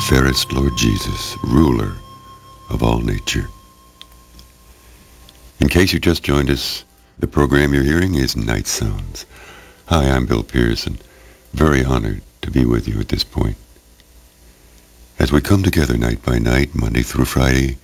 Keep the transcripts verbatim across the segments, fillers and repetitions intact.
fairest Lord Jesus, ruler of all nature. In case you just joined us, the program you're hearing is Night Sounds. Hi, I'm Bill Pearson. Very honored to be with you at this point. As we come together night by night, Monday through Friday,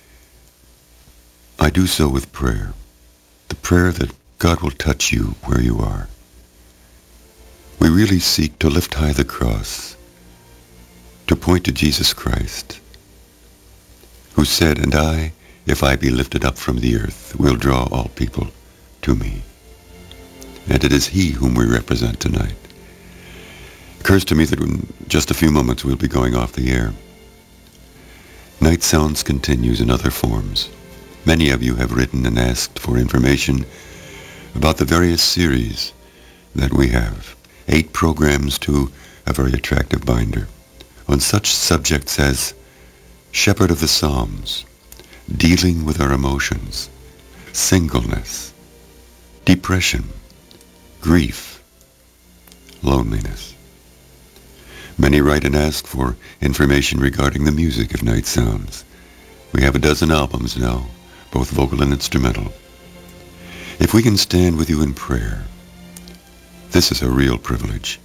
I do so with prayer. The prayer that God will touch you where you are. We really seek to lift high the cross, to point to Jesus Christ, who said, "And I, if I be lifted up from the earth, will draw all people to me." And it is he whom we represent tonight. It occurs to me that in just a few moments we'll be going off the air. Night Sounds continues in other forms. Many of you have written and asked for information about the various series that we have. Eight programs to a very attractive binder on such subjects as Shepherd of the Psalms, dealing with our emotions, singleness, depression, grief, loneliness. Many write and ask for information regarding the music of Night Sounds. We have a dozen albums now, both vocal and instrumental. If we can stand with you in prayer, this is a real privilege.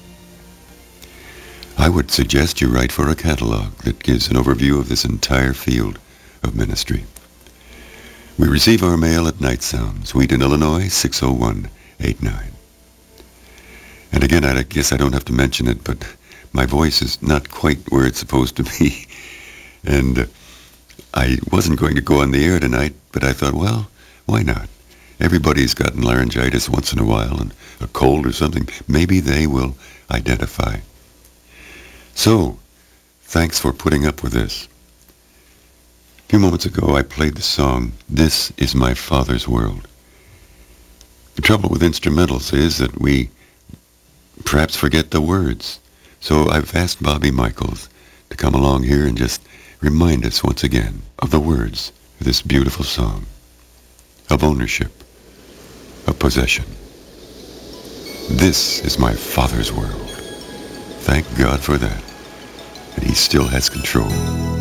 I would suggest you write for a catalog that gives an overview of this entire field of ministry. We receive our mail at Night Sounds, Wheaton, Illinois, six oh one eight nine. And again, I guess I don't have to mention it, but my voice is not quite where it's supposed to be. And uh, I wasn't going to go on the air tonight, but I thought, well, why not? Everybody's gotten laryngitis once in a while, and a cold or something. Maybe they will identify. So, thanks for putting up with this. A few moments ago, I played the song, "This Is My Father's World." The trouble with instrumentals is that we perhaps forget the words. So I've asked Bobby Michaels to come along here and just remind us once again of the words of this beautiful song, of ownership, of possession. This is my Father's world. Thank God for that. And he still has control.